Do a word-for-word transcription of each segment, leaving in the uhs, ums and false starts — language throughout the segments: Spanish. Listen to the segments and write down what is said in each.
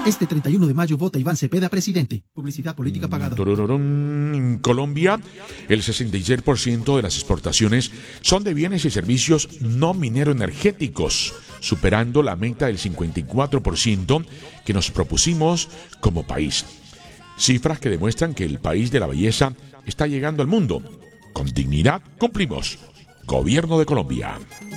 Este treinta y uno de mayo vota Iván Cepeda presidente. Publicidad política pagada. En Colombia, el sesenta y seis por ciento de las exportaciones son de bienes y servicios no minero-energéticos, superando la meta del cincuenta y cuatro por ciento que nos propusimos como país. Cifras que demuestran que el país de la belleza está llegando al mundo. Con dignidad cumplimos. Gobierno de Colombia.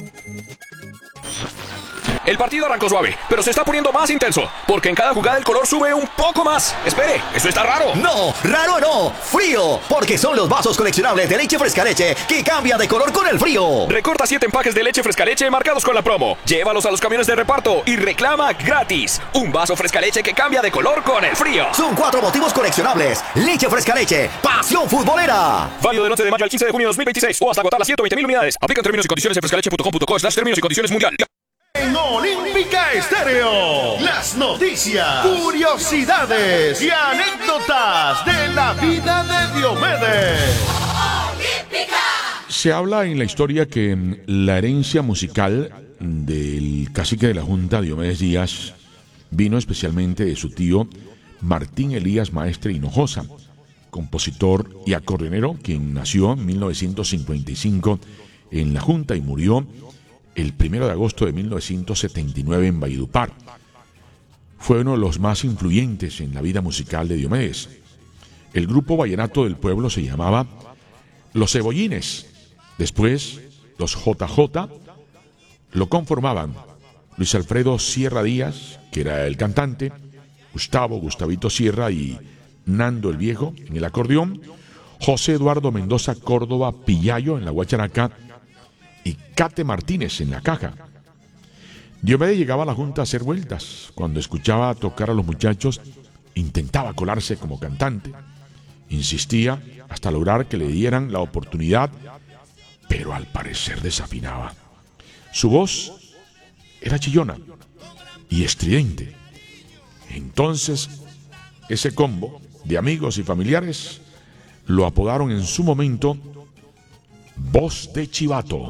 El partido arrancó suave, pero se está poniendo más intenso, porque en cada jugada el color sube un poco más. Espere, ¿eso está raro? No, raro no, frío, porque son los vasos coleccionables de leche fresca leche que cambian de color con el frío. Recorta siete empaques de leche fresca leche marcados con la promo. Llévalos a los camiones de reparto y reclama gratis un vaso fresca leche que cambia de color con el frío. Son cuatro motivos coleccionables. Leche fresca leche, pasión futbolera. Válido del once de mayo al quince de junio de dos mil veintiséis o hasta agotar las ciento veinte mil unidades. Aplican términos y condiciones en frescaleche punto com punto co slash términos y condiciones mundial. En Olímpica Estéreo, las noticias, curiosidades y anécdotas de la vida de Diomedes. Olímpica. Se habla en la historia que la herencia musical del cacique de la Junta, Diomedes Díaz, vino especialmente de su tío Martín Elías Maestre Hinojosa, compositor y acordeonero, quien nació en mil novecientos cincuenta y cinco en la Junta y murió el primero de agosto de mil novecientos setenta y nueve en Valledupar. Fue uno de los más influyentes en la vida musical de Diomedes. El grupo vallenato del pueblo se llamaba Los Cebollines. Después, los J J lo conformaban Luis Alfredo Sierra Díaz, que era el cantante, Gustavo Gustavito Sierra y Nando el Viejo en el acordeón, José Eduardo Mendoza Córdoba Pillayo en la guacharaca y Cate Martínez en la caja. Diomedes llegaba a la Junta a hacer vueltas. Cuando escuchaba tocar a los muchachos, intentaba colarse como cantante. Insistía hasta lograr que le dieran la oportunidad, pero al parecer desafinaba. Su voz era chillona y estridente. Entonces, ese combo de amigos y familiares lo apodaron en su momento Voz de Chivato.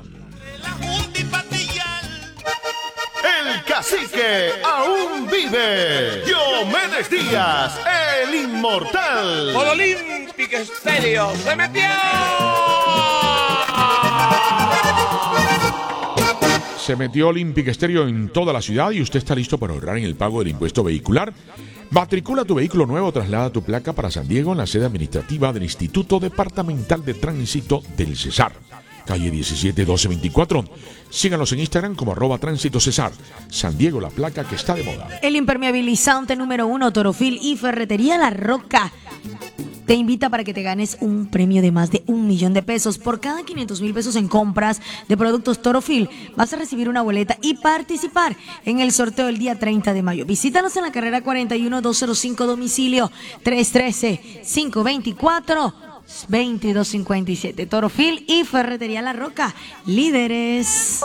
El cacique aún vive. Diomedes Díaz, el inmortal. Por Olímpica Estéreo se metió. Se metió Olímpica Estéreo en toda la ciudad y usted está listo para ahorrar en el pago del impuesto vehicular. Matricula tu vehículo nuevo, traslada tu placa para San Diego en la sede administrativa del Instituto Departamental de Tránsito del Cesar. Calle diecisiete doce veinticuatro. Síganos en Instagram como arroba Tránsito Cesar. San Diego, la placa que está de moda. El impermeabilizante número uno, Torofil y Ferretería La Roca te invita para que te ganes un premio de más de un millón de pesos. Por cada quinientos mil pesos en compras de productos Torofil, vas a recibir una boleta y participar en el sorteo el día treinta de mayo. Visítanos en la carrera cuarenta y uno doscientos cinco, domicilio tres uno tres, cinco dos cuatro, veintidós cincuenta y siete. Torofil y Ferretería La Roca, líderes.